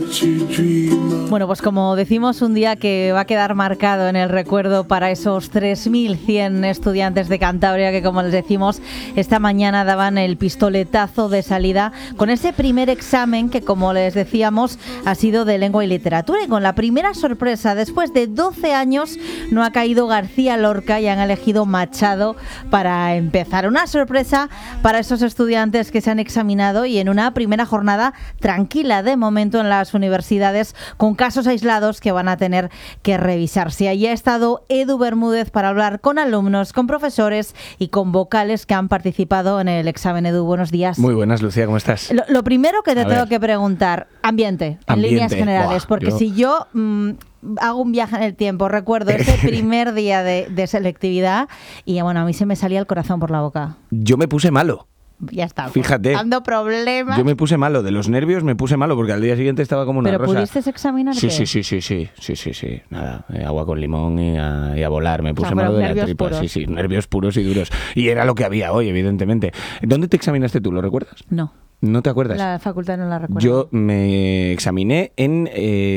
Bueno, pues como decimos, un día que va a quedar marcado en el recuerdo para esos 3.100 estudiantes de Cantabria que, como les decimos, esta mañana daban el pistoletazo de salida con ese primer examen que, como les decíamos, ha sido de lengua y literatura. Y con la primera sorpresa, después de 12 años, no ha caído García Lorca y han elegido Machado para empezar. Una sorpresa para esos estudiantes que se han examinado y en una primera jornada tranquila de momento en las universidades, con casos aislados que van a tener que revisarse. Allí ha estado Edu Bermúdez para hablar con alumnos, con profesores y con vocales que han participado en el examen. Edu, buenos días. Muy buenas, Lucía, ¿cómo estás? Lo primero que te tengo que preguntar, ambiente, en líneas generales, porque si yo hago un viaje en el tiempo, recuerdo ese primer día de selectividad y bueno, a mí se me salía el corazón por la boca. Yo me puse malo. Ya está. Fíjate. Dando problemas. Yo me puse malo, de los nervios me puse malo porque al día siguiente estaba como una rosa. ¿Pero pudiste examinarte? Sí. Nada, agua con limón y a volar. Me puse malo de la tripa. Puros. Sí, nervios puros y duros. Y era lo que había hoy, evidentemente. ¿Dónde te examinaste tú? ¿Lo recuerdas? No. ¿No te acuerdas? La facultad no la recuerdo. Yo me examiné en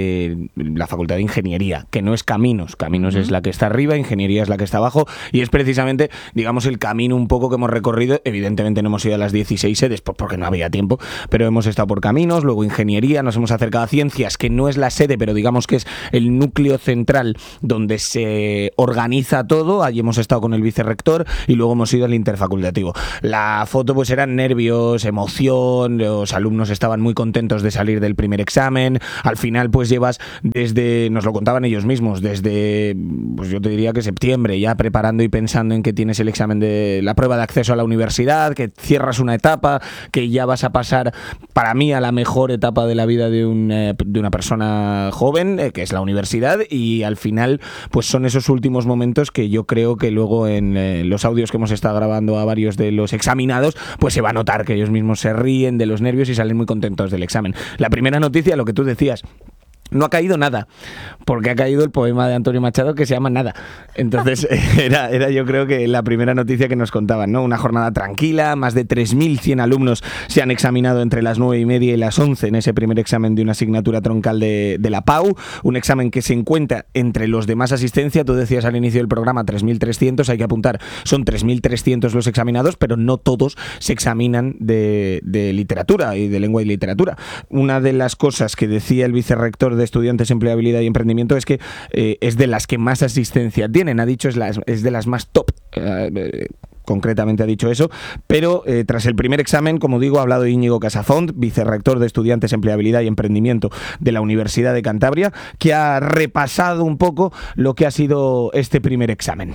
la facultad de Ingeniería, que no es Caminos. Caminos es la que está arriba, Ingeniería es la que está abajo, y es precisamente, digamos, el camino un poco que hemos recorrido. Evidentemente no hemos ido a las 16 sedes porque no había tiempo, pero hemos estado por Caminos, luego Ingeniería, nos hemos acercado a Ciencias, que no es la sede, pero digamos que es el núcleo central donde se organiza todo. Allí hemos estado con el vicerrector y luego hemos ido al interfacultativo. La foto pues eran nervios, emoción. Los alumnos estaban muy contentos de salir del primer examen. Al final pues llevas desde, nos lo contaban ellos mismos, desde, pues yo te diría que septiembre, ya preparando y pensando en que tienes el examen de la prueba de acceso a la universidad, que cierras una etapa, que ya vas a pasar, para mí, a la mejor etapa de la vida de una persona joven, que es la universidad, y al final pues son esos últimos momentos que yo creo que luego en los audios que hemos estado grabando a varios de los examinados, pues se va a notar que ellos mismos se ríen de los nervios y salen muy contentos del examen. La primera noticia, lo que tú decías, no ha caído nada, porque ha caído el poema de Antonio Machado que se llama Nada. Entonces era yo creo que la primera noticia que nos contaban, ¿no? Una jornada tranquila, más de 3.100 alumnos se han examinado entre las 9:30 y las 11 en ese primer examen de una asignatura troncal de la PAU, un examen que se encuentra entre los de más asistencia. Tú decías al inicio del programa 3.300, hay que apuntar, son 3.300 los examinados, pero no todos se examinan de literatura y de lengua y literatura. Una de las cosas que decía el vicerrector de Estudiantes, Empleabilidad y Emprendimiento es que es de las que más asistencia tienen. Ha dicho es de las más top. Concretamente ha dicho eso, pero tras el primer examen, como digo, ha hablado Íñigo Casafont, vicerrector de Estudiantes, Empleabilidad y Emprendimiento de la Universidad de Cantabria, que ha repasado un poco lo que ha sido este primer examen.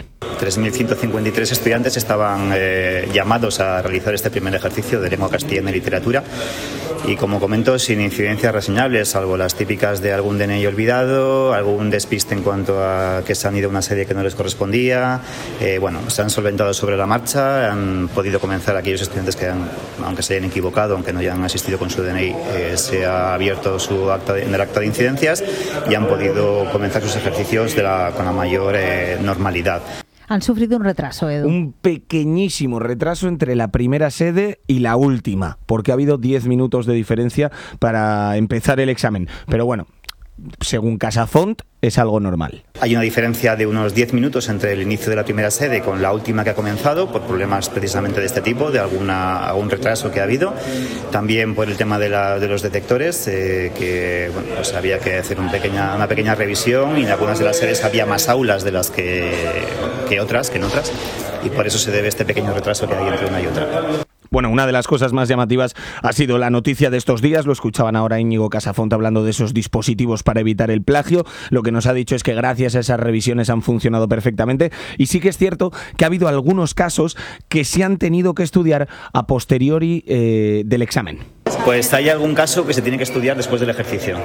3.153 estudiantes estaban llamados a realizar este primer ejercicio de lengua castellana y literatura, y como comento, sin incidencias reseñables, salvo las típicas de algún DNI olvidado, algún despiste en cuanto a que se han ido a una sede que no les correspondía. Se han solventado sobre la marcha, han podido comenzar aquellos estudiantes que aunque se hayan equivocado, aunque no hayan asistido con su DNI, se ha abierto su acta en el acta de incidencias y han podido comenzar sus ejercicios con la mayor normalidad. Han sufrido un retraso, Edu. Un pequeñísimo retraso entre la primera sede y la última, porque ha habido 10 minutos de diferencia para empezar el examen. Pero bueno, según Casafont, es algo normal. Hay una diferencia de unos 10 minutos entre el inicio de la primera sede con la última que ha comenzado, por problemas precisamente de este tipo, de algún retraso que ha habido. También por el tema de los detectores, que pues había que hacer una pequeña revisión, y en algunas de las sedes había más aulas de las que en otras, y por eso se debe este pequeño retraso que hay entre una y otra. Bueno, una de las cosas más llamativas ha sido la noticia de estos días. Lo escuchaban ahora Íñigo Casafont hablando de esos dispositivos para evitar el plagio. Lo que nos ha dicho es que gracias a esas revisiones han funcionado perfectamente, y sí que es cierto que ha habido algunos casos que se han tenido que estudiar a posteriori del examen. Pues hay algún caso que se tiene que estudiar después del ejercicio,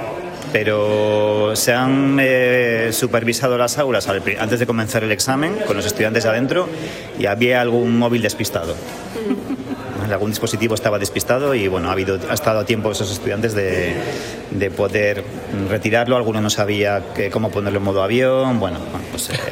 pero se han supervisado las aulas antes de comenzar el examen con los estudiantes adentro, y había algún móvil despistado. Algún dispositivo estaba despistado y ha estado a tiempo esos estudiantes de poder retirarlo. Alguno no sabía cómo ponerlo en modo avión.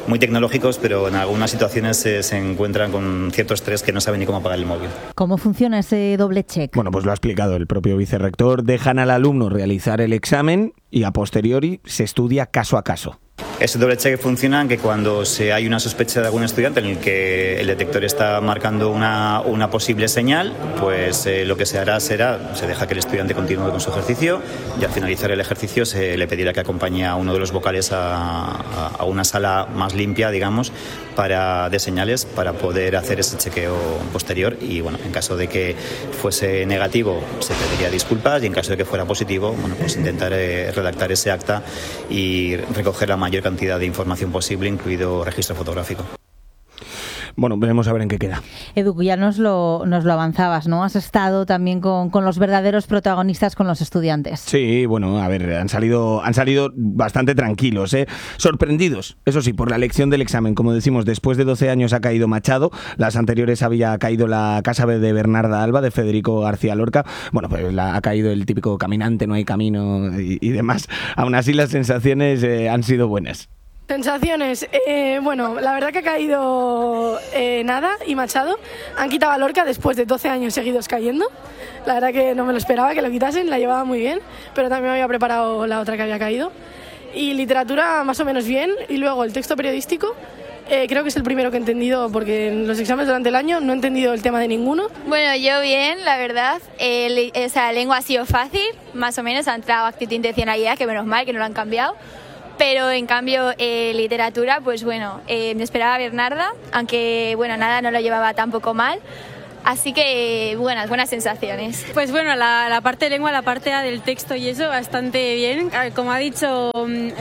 muy tecnológicos, pero en algunas situaciones se encuentran con cierto estrés que no saben ni cómo apagar el móvil. ¿Cómo funciona ese doble check? Bueno, pues lo ha explicado el propio vicerrector. Dejan al alumno realizar el examen y a posteriori se estudia caso a caso. Ese doble check funciona en que cuando hay una sospecha de algún estudiante en el que el detector está marcando una posible señal, pues lo que se hará será, se deja que el estudiante continúe con su ejercicio y al finalizar el ejercicio se le pedirá que acompañe a uno de los vocales a una sala más limpia, digamos, de señales para poder hacer ese chequeo posterior y, bueno, en caso de que fuese negativo se pediría disculpas y en caso de que fuera positivo, bueno, pues intentar redactar ese acta y recoger la mayor cantidad de información posible, incluido registro fotográfico. Bueno, veremos a ver en qué queda. Edu, ya nos lo avanzabas, ¿no? Has estado también con los verdaderos protagonistas, con los estudiantes. Sí, bueno, a ver, han salido bastante tranquilos, sorprendidos, eso sí, por la elección del examen. Como decimos, después de 12 años ha caído Machado, las anteriores había caído la Casa B de Bernarda Alba, de Federico García Lorca. Bueno, pues ha caído el típico caminante, no hay camino y demás. Aún así, las sensaciones han sido buenas. Sensaciones, bueno, la verdad que ha caído Nada y Machado. Han quitado a Lorca después de 12 años seguidos cayendo. La verdad que no me lo esperaba que lo quitasen, la llevaba muy bien, pero también me había preparado la otra que había caído. Y literatura más o menos bien, y luego el texto periodístico. Creo que es el primero que he entendido, porque en los exámenes durante el año no he entendido el tema de ninguno. Bueno, yo bien, la verdad. Lengua ha sido fácil, más o menos. Ha entrado actitud e intencionalidad, que menos mal que no lo han cambiado. Pero en cambio literatura, pues bueno, me esperaba Bernarda, aunque bueno, Nada no lo llevaba tampoco mal. Así que buenas sensaciones. Pues bueno, la parte de lengua, la parte del texto y eso, bastante bien. Como ha dicho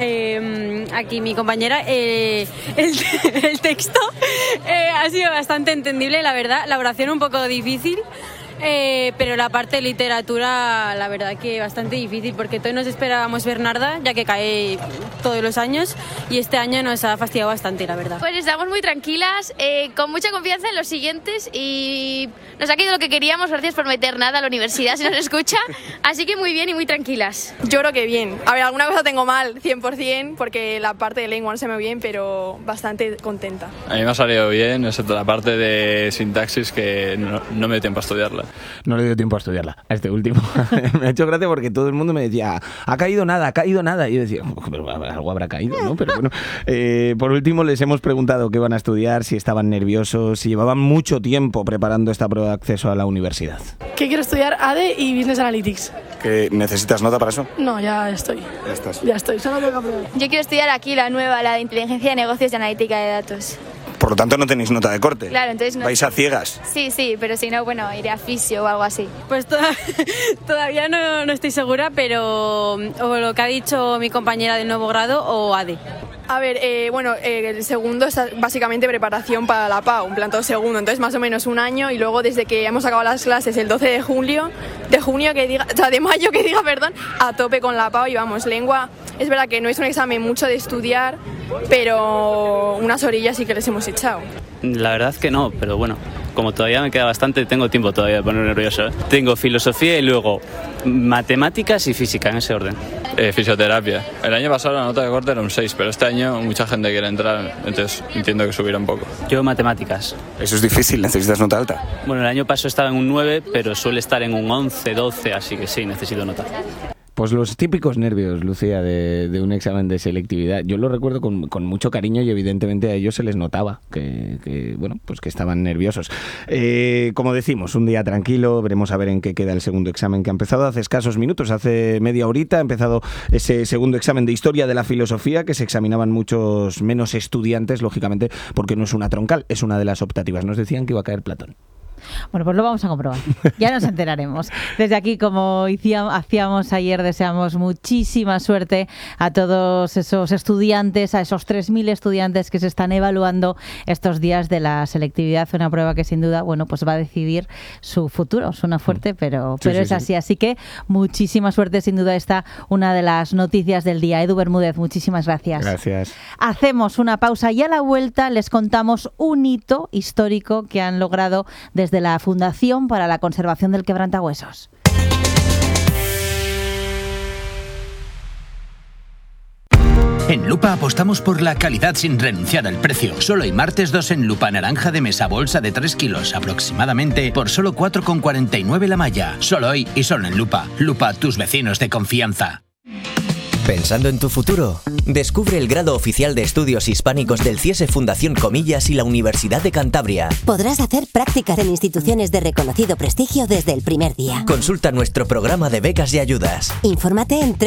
aquí mi compañera, el texto ha sido bastante entendible, la verdad. La oración un poco difícil. Pero la parte de literatura, la verdad que bastante difícil, porque todos nos esperábamos Bernarda, ya que cae todos los años, y este año nos ha fastidiado bastante, la verdad. Pues estamos muy tranquilas, con mucha confianza en los siguientes, y nos ha quedado lo que queríamos. Gracias por meter Nada a la universidad, si nos escucha. Así que muy bien y muy tranquilas. Yo creo que bien. A ver, alguna cosa tengo mal, 100%, porque la parte de lengua no se me ve bien, pero bastante contenta. A mí me ha salido bien, excepto la parte de sintaxis, que no me dio tiempo a estudiarla. No le dio tiempo a estudiarla, a este último. Me ha hecho gracia porque todo el mundo me decía, ha caído nada. Y yo decía, pero algo habrá caído, ¿no? Pero bueno, por último les hemos preguntado qué van a estudiar, si estaban nerviosos, si llevaban mucho tiempo preparando esta prueba de acceso a la universidad. Que quiero estudiar ADE y Business Analytics. ¿Que necesitas nota para eso? No, ya estoy. Ya estás. Ya estoy, solo tengo que probar. Yo quiero estudiar aquí la nueva, la de Inteligencia de Negocios y Analítica de Datos. Por lo tanto, no tenéis nota de corte. Claro, entonces no. ¿Vais a ciegas? Sí, pero si no, bueno, iré a fisio o algo así. Pues todavía no estoy segura, pero o lo que ha dicho mi compañera del nuevo grado o ADE. A ver, el segundo es básicamente preparación para la PAU, un plan todo segundo, entonces más o menos un año, y luego desde que hemos acabado las clases el 12 de mayo, a tope con la PAU. Y vamos, lengua, es verdad que no es un examen mucho de estudiar, pero unas orillas sí que les hemos echado. La verdad que no, pero bueno, como todavía me queda bastante, tengo tiempo todavía de ponerme nervioso. Tengo filosofía y luego matemáticas y física, en ese orden. Fisioterapia. El año pasado la nota de corte era un 6, pero este año mucha gente quiere entrar, entonces entiendo que subirá un poco. Yo matemáticas. Eso es difícil, necesitas nota alta. Bueno, el año pasado estaba en un 9, pero suele estar en un 11, 12, así que sí, necesito nota. Pues los típicos nervios, Lucía, de un examen de selectividad. Yo lo recuerdo con mucho cariño y evidentemente a ellos se les notaba que estaban nerviosos. Como decimos, un día tranquilo, veremos a ver en qué queda el segundo examen que ha empezado hace escasos minutos, hace media horita. Ha empezado ese segundo examen de Historia de la Filosofía, que se examinaban muchos menos estudiantes, lógicamente, porque no es una troncal, es una de las optativas. Nos decían que iba a caer Platón. Bueno, pues lo vamos a comprobar. Ya nos enteraremos. Desde aquí, como hacíamos ayer, deseamos muchísima suerte a todos esos estudiantes, a esos 3.000 estudiantes que se están evaluando estos días de la selectividad. Una prueba que sin duda, bueno, pues va a decidir su futuro. Suena fuerte, pero es así. Así que muchísima suerte. Sin duda está una de las noticias del día. Edu Bermúdez, muchísimas gracias. Gracias. Hacemos una pausa y a la vuelta les contamos un hito histórico que han logrado desde la Fundación para la Conservación del Quebrantahuesos. En Lupa apostamos por la calidad sin renunciar al precio. Solo hay martes 2 en Lupa naranja de mesa bolsa de 3 kilos aproximadamente por solo 4,49 la malla. Solo hoy y solo en Lupa. Lupa, tus vecinos de confianza. ¿Pensando en tu futuro? Descubre el grado oficial de estudios hispánicos del CIESE Fundación Comillas y la Universidad de Cantabria. Podrás hacer prácticas en instituciones de reconocido prestigio desde el primer día. Consulta nuestro programa de becas y ayudas. Infórmate en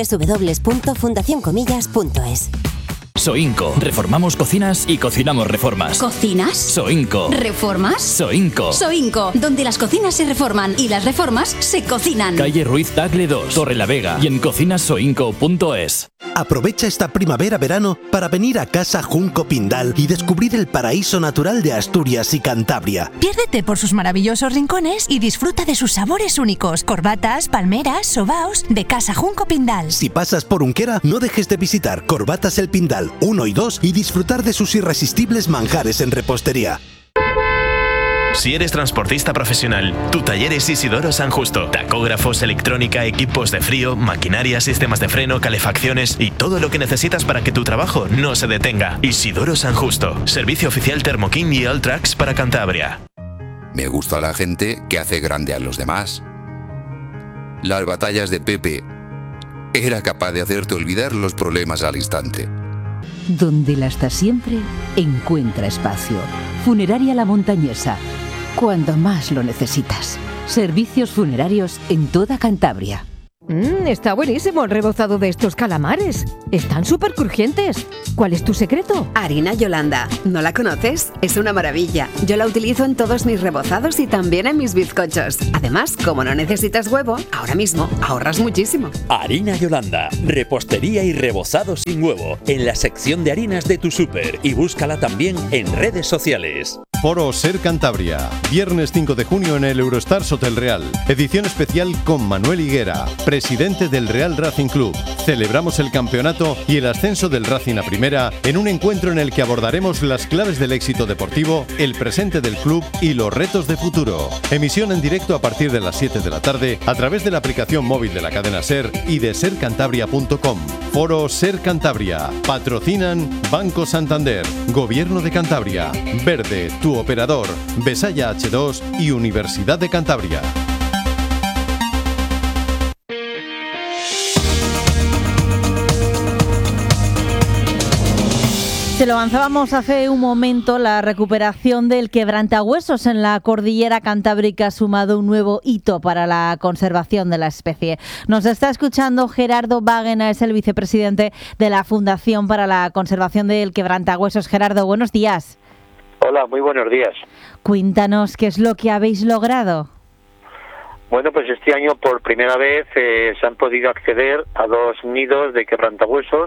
www.fundacioncomillas.es. Soinco. Reformamos cocinas y cocinamos reformas. ¿Cocinas? Soinco. ¿Reformas? Soinco. Soinco, donde las cocinas se reforman y las reformas se cocinan. Calle Ruiz Tagle 2, Torre la Vega y en cocinasoinco.es. Aprovecha esta primavera-verano para venir a Casa Junco Pindal y descubrir el paraíso natural de Asturias y Cantabria. Piérdete por sus maravillosos rincones y disfruta de sus sabores únicos. Corbatas, palmeras, sobaos de Casa Junco Pindal. Si pasas por Unquera, no dejes de visitar Corbatas el Pindal 1 y 2 y disfrutar de sus irresistibles manjares en repostería. Si eres transportista profesional, tu taller es Isidoro San Justo. Tacógrafos, electrónica, equipos de frío, maquinaria, sistemas de freno, calefacciones y todo lo que necesitas para que tu trabajo no se detenga. Isidoro San Justo. Servicio oficial Thermoking y Alltrax para Cantabria. Me gusta la gente que hace grande a los demás. Las batallas de Pepe. Era capaz de hacerte olvidar los problemas al instante. Donde la está siempre, encuentra espacio. Funeraria La Montañesa. Cuando más lo necesitas. Servicios funerarios en toda Cantabria. Está buenísimo el rebozado de estos calamares. Están súper crujientes. ¿Cuál es tu secreto? Harina Yolanda. ¿No la conoces? Es una maravilla. Yo la utilizo en todos mis rebozados y también en mis bizcochos. Además, como no necesitas huevo, ahora mismo ahorras muchísimo. Harina Yolanda. Repostería y rebozado sin huevo. En la sección de harinas de tu súper. Y búscala también en redes sociales. Foro Ser Cantabria. Viernes 5 de junio en el Eurostars Hotel Real. Edición especial con Manuel Higuera, presidente del Real Racing Club. Celebramos el campeonato y el ascenso del Racing a Primera en un encuentro en el que abordaremos las claves del éxito deportivo, el presente del club y los retos de futuro. Emisión en directo a partir de las 7 de la tarde a través de la aplicación móvil de la cadena Ser y de sercantabria.com. Foro Ser Cantabria. Patrocinan Banco Santander, Gobierno de Cantabria, Verde, tu operador, Besaya H2 y Universidad de Cantabria. Se lo avanzábamos hace un momento, la recuperación del quebrantahuesos en la cordillera cantábrica ha sumado un nuevo hito para la conservación de la especie. Nos está escuchando Gerardo Báguena, es el vicepresidente de la Fundación para la Conservación del Quebrantahuesos. Gerardo, buenos días. Hola, muy buenos días. Cuéntanos qué es lo que habéis logrado. Bueno, pues este año por primera vez se han podido acceder a 2 nidos de quebrantahuesos,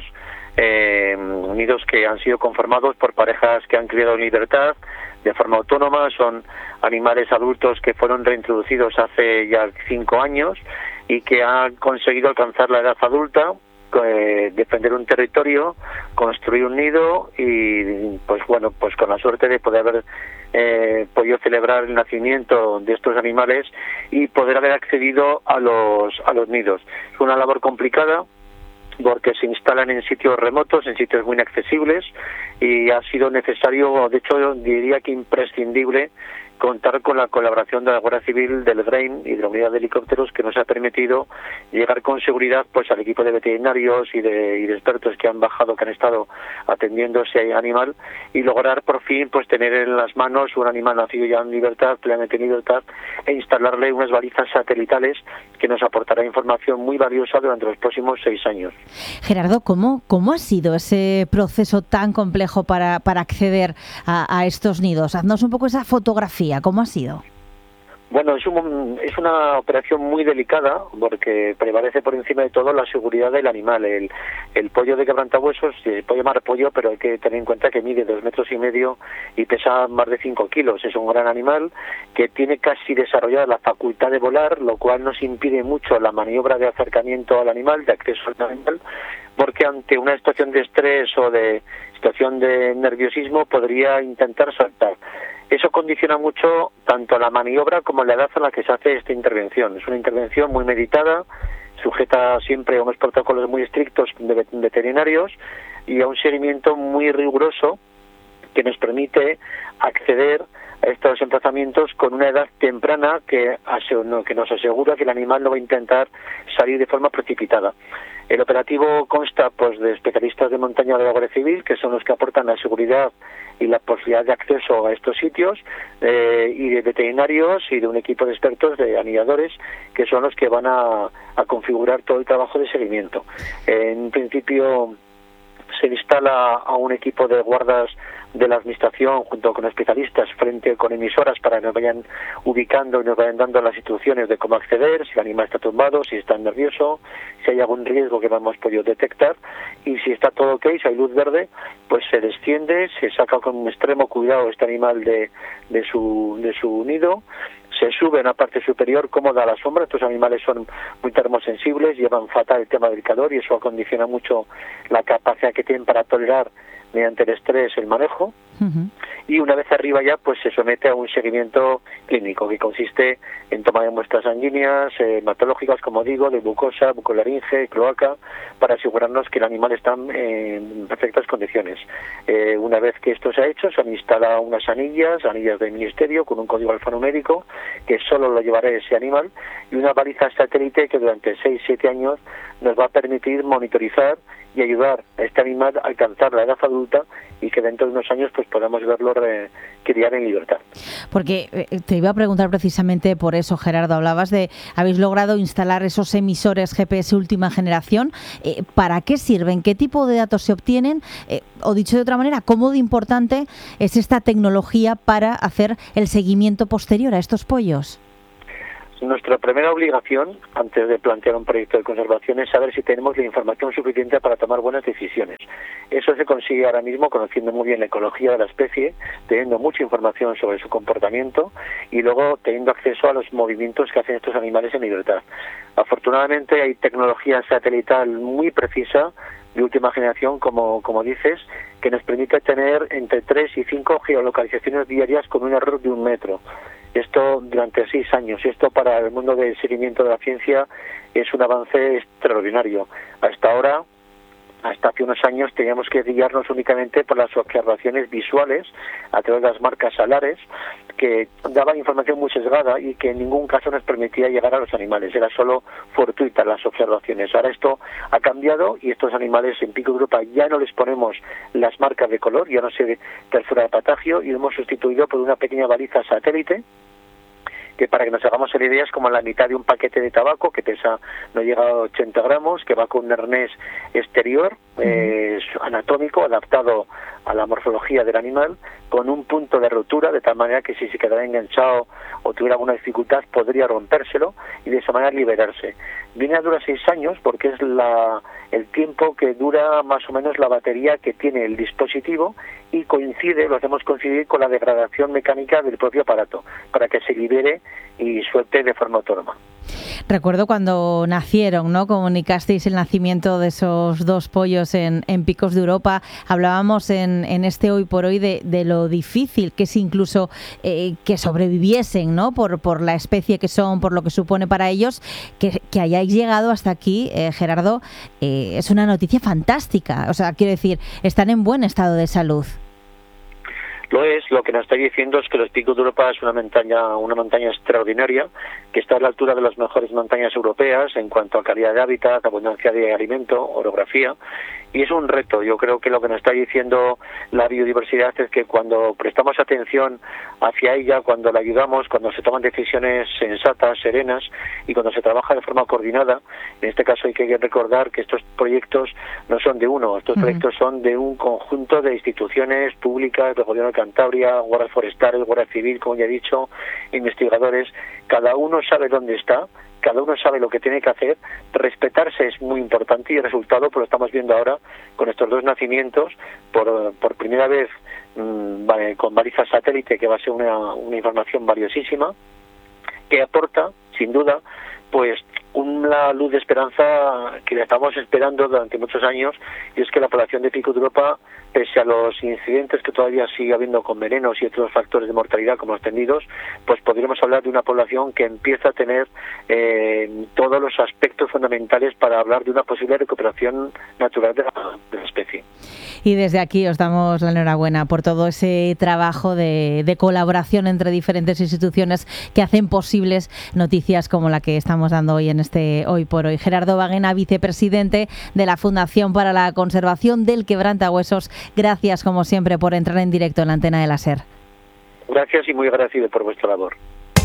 nidos que han sido conformados por parejas que han criado en libertad de forma autónoma. Son animales adultos que fueron reintroducidos hace ya 5 años y que han conseguido alcanzar la edad adulta, defender un territorio, construir un nido y pues bueno, pues con la suerte de poder haber podido celebrar el nacimiento de estos animales y poder haber accedido a los nidos. Es una labor complicada porque se instalan en sitios remotos, en sitios muy inaccesibles, y ha sido necesario, de hecho diría que imprescindible, contar con la colaboración de la Guardia Civil, del GREIN y de la unidad de helicópteros, que nos ha permitido llegar con seguridad pues al equipo de veterinarios y de expertos que han bajado, que han estado atendiendo ese animal, y lograr por fin pues tener en las manos un animal nacido ya en libertad, plenamente en libertad, e instalarle unas balizas satelitales que nos aportará información muy valiosa durante los próximos 6 años. Gerardo, ¿cómo ha sido ese proceso tan complejo para acceder a estos nidos? Haznos un poco esa fotografía. ¿Cómo ha sido? Bueno, es una operación muy delicada porque prevalece por encima de todo la seguridad del animal. El pollo de quebrantahuesos se puede llamar pollo, pero hay que tener en cuenta que mide 2,5 metros y pesa más de 5 kilos. Es un gran animal que tiene casi desarrollada la facultad de volar, lo cual nos impide mucho la maniobra de acercamiento al animal, de acceso al animal, porque ante una situación de estrés o de situación de nerviosismo podría intentar saltar. Eso condiciona mucho tanto la maniobra como la edad a la que se hace esta intervención. Es una intervención muy meditada, sujeta siempre a unos protocolos muy estrictos de veterinarios, y a un seguimiento muy riguroso que nos permite acceder a estos emplazamientos con una edad temprana que nos asegura que el animal no va a intentar salir de forma precipitada. El operativo consta pues de especialistas de montaña de la Guardia Civil, que son los que aportan la seguridad y la posibilidad de acceso a estos sitios, y de veterinarios y de un equipo de expertos de anilladores, que son los que van a configurar todo el trabajo de seguimiento. En principio se instala a un equipo de guardas de la administración junto con especialistas con emisoras para que nos vayan ubicando y nos vayan dando las instrucciones de cómo acceder, si el animal está tumbado, si está nervioso, si hay algún riesgo que no hemos podido detectar, y si está todo ok, si hay luz verde, pues se desciende, se saca con extremo cuidado este animal de su nido, se sube a una parte superior cómoda a la sombra. Estos animales son muy termosensibles, llevan fatal el tema del calor y eso condiciona mucho la capacidad que tienen para tolerar mediante el estrés el manejo. Y una vez arriba ya pues se somete a un seguimiento clínico que consiste en toma de muestras sanguíneas, hematológicas, como digo, de mucosa, bucolaringe, cloaca, para asegurarnos que el animal está en perfectas condiciones. Una vez que esto se ha hecho, se han instalado unas anillas del ministerio con un código alfanumérico que solo lo llevará ese animal, y una baliza satélite que durante 6-7 años nos va a permitir monitorizar y ayudar a este animal a alcanzar la edad adulta y que dentro de unos años pues podamos verlo criar en libertad. Porque te iba a preguntar precisamente por eso, Gerardo, hablabas de habéis logrado instalar esos emisores GPS última generación. ¿Para qué sirven? ¿Qué tipo de datos se obtienen? O dicho de otra manera, ¿cómo de importante es esta tecnología para hacer el seguimiento posterior a estos pollos? Nuestra primera obligación, antes de plantear un proyecto de conservación, es saber si tenemos la información suficiente para tomar buenas decisiones. Eso se consigue ahora mismo conociendo muy bien la ecología de la especie, teniendo mucha información sobre su comportamiento y luego teniendo acceso a los movimientos que hacen estos animales en libertad. Afortunadamente hay tecnología satelital muy precisa, de última generación, como dices, que nos permite tener entre 3 y 5 geolocalizaciones diarias con un error de 1 metro. Esto durante 6 años. Esto para el mundo del seguimiento de la ciencia es un avance extraordinario. Hasta ahora, hasta hace unos años, teníamos que guiarnos únicamente por las observaciones visuales a través de las marcas alares, que daban información muy sesgada y que en ningún caso nos permitía llegar a los animales. Era solo fortuitas las observaciones. Ahora esto ha cambiado y estos animales en Pico de Europa ya no les ponemos las marcas de color, ya no se perfora el patagio, y lo hemos sustituido por una pequeña baliza satélite que, para que nos hagamos la idea, es como la mitad de un paquete de tabaco, que pesa, no llega a 80 gramos, que va con un arnés exterior anatómico adaptado a la morfología del animal, con un punto de rotura, de tal manera que si se quedara enganchado o tuviera alguna dificultad podría rompérselo y de esa manera liberarse. Viene a durar 6 años porque es el tiempo que dura más o menos la batería que tiene el dispositivo, y lo hacemos coincidir con la degradación mecánica del propio aparato para que se libere y suelte de forma autónoma. Recuerdo cuando nacieron, ¿no? Comunicasteis el nacimiento de esos 2 pollos en Picos de Europa. Hablábamos en este Hoy por Hoy de lo difícil que es incluso que sobreviviesen, ¿no? Por la especie que son, por lo que supone para ellos. Que hayáis llegado hasta aquí, Gerardo, es una noticia fantástica. O sea, quiero decir, están en buen estado de salud. Lo es. Lo que nos está diciendo es que los Picos de Europa es una montaña extraordinaria, que está a la altura de las mejores montañas europeas en cuanto a calidad de hábitat, abundancia de alimento, orografía, y es un reto. Yo creo que lo que nos está diciendo la biodiversidad es que cuando prestamos atención hacia ella, cuando la ayudamos, cuando se toman decisiones sensatas, serenas, y cuando se trabaja de forma coordinada, en este caso hay que recordar que estos proyectos no son de uno, estos proyectos son de un conjunto de instituciones públicas, del Gobierno de Cantabria, guardas forestales, Guardia Civil, como ya he dicho, investigadores. Cada uno sabe dónde está, cada uno sabe lo que tiene que hacer. Respetarse es muy importante, y el resultado pues lo estamos viendo ahora con estos 2 nacimientos, por primera vez con baliza satélite, que va a ser una información valiosísima, que aporta, sin duda, pues una luz de esperanza que la estamos esperando durante muchos años, y es que la población de Pico de Europa, pese a los incidentes que todavía sigue habiendo con venenos y otros factores de mortalidad como los tendidos, pues podríamos hablar de una población que empieza a tener todos los aspectos fundamentales para hablar de una posible recuperación natural de la especie. Y desde aquí os damos la enhorabuena por todo ese trabajo de colaboración entre diferentes instituciones que hacen posibles noticias como la que estamos dando hoy en este Hoy por Hoy. Gerardo Baguena, vicepresidente de la Fundación para la Conservación del Quebrantahuesos, gracias como siempre por entrar en directo en la antena de la SER. Gracias y muy agradecido por vuestra labor.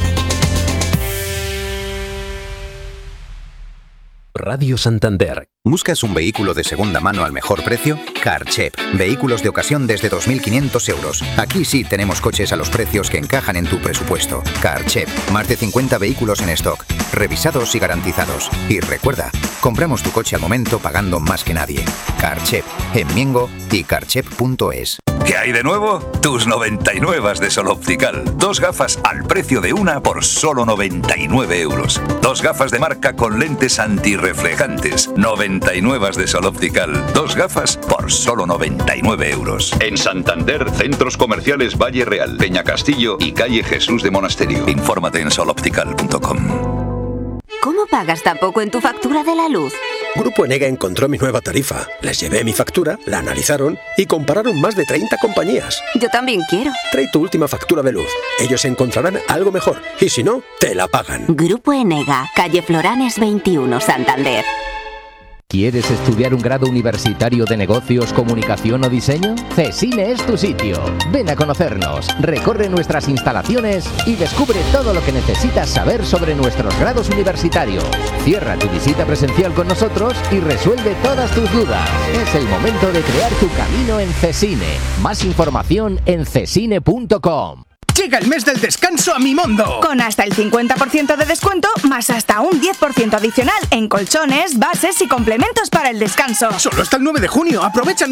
Radio Santander. ¿Buscas un vehículo de segunda mano al mejor precio? Carchep. Vehículos de ocasión desde 2.500 euros. Aquí sí tenemos coches a los precios que encajan en tu presupuesto. Carchep. Más de 50 vehículos en stock. Revisados y garantizados. Y recuerda, compramos tu coche al momento pagando más que nadie. Carchep. En Miengo y carchep.es. ¿Qué hay de nuevo? Tus 99 de Sol Optical. 2 gafas al precio de una por solo 99 euros. 2 gafas de marca con lentes antirreflejantes. 99 de Sol Optical. 2 gafas por solo 99 euros. En Santander, centros comerciales Valle Real, Peña Castillo y calle Jesús de Monasterio. Infórmate en soloptical.com. ¿Cómo pagas tan poco en tu factura de la luz? Grupo Enega encontró mi nueva tarifa. Les llevé mi factura, la analizaron y compararon más de 30 compañías. Yo también quiero. Trae tu última factura de luz. Ellos encontrarán algo mejor y si no, te la pagan. Grupo Enega, calle Floranes 21, Santander. ¿Quieres estudiar un grado universitario de negocios, comunicación o diseño? CESINE es tu sitio. Ven a conocernos, recorre nuestras instalaciones y descubre todo lo que necesitas saber sobre nuestros grados universitarios. Cierra tu visita presencial con nosotros y resuelve todas tus dudas. Es el momento de crear tu camino en CESINE. Más información en cesine.com. Llega el mes del descanso a Mimondo. Con hasta el 50% de descuento, más hasta un 10% adicional en colchones, bases y complementos para el descanso. Solo hasta el 9 de junio. Aprovecha